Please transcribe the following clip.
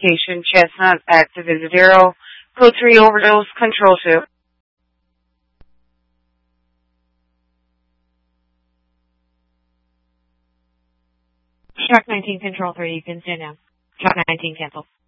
identification, Chestnut, active as 0. Code 3 overdose, control 2. Shark 19, control 3, you can stand now. Shark 19, cancel.